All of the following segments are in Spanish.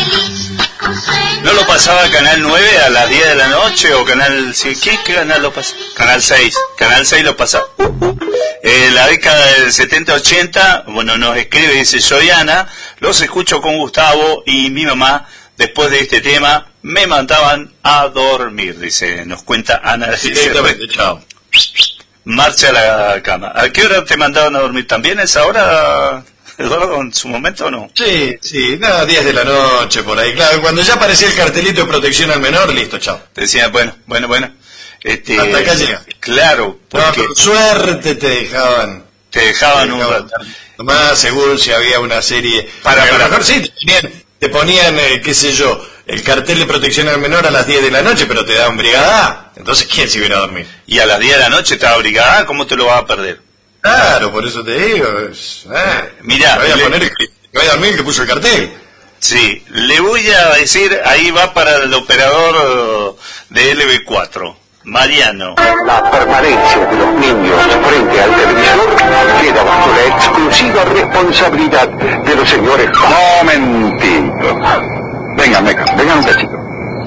¿No lo pasaba Canal 9 a las 10 de la noche o Canal... ¿Qué canal lo pasaba? Canal 6. Canal 6 lo pasaba. La década del 70-80, bueno, nos escribe, dice, soy Ana, los escucho con Gustavo y mi mamá, después de este tema, me mandaban a dormir, dice, nos cuenta Ana. Directamente, chao. Marcha a la cama. ¿A qué hora te mandaban a dormir? ¿También a esa hora, Eduardo, en su momento o no? Sí, nada, 10 de la noche, por ahí. Claro, cuando ya aparecía el cartelito de protección al menor, listo, chao. Te decían, bueno. Hasta acá llega. Claro, porque... No, por suerte te dejaban. Te dejaban un rato. Nomás, según si había una serie... Para. Mejor sí, te ponían, qué sé yo, el cartel de protección al menor a las 10 de la noche, pero te daban brigada A. Entonces, ¿quién se iba a dormir? Y a las 10 de la noche estaba brigada A, ¿cómo te lo vas a perder? Claro, por eso te digo. Mirá, voy a poner que vaya a dormir el que puso el cartel. Sí, le voy a decir, ahí va para el operador de LB4, Mariano. La permanencia de los niños frente al televisor queda bajo la exclusiva responsabilidad de los señores. Momentito. Vengan un cachito.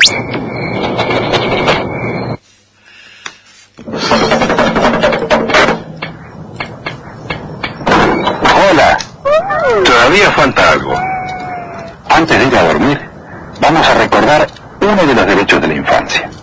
Hola. Todavía falta algo. Antes de ir a dormir, vamos a recordar uno de los derechos de la infancia.